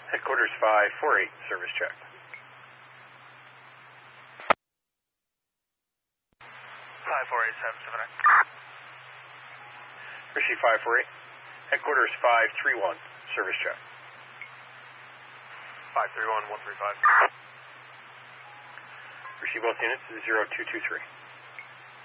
Headquarters 548, service check. 548, 779. Rishi 548. Headquarters 531, service check. 531, 135. Rishi both units 0223.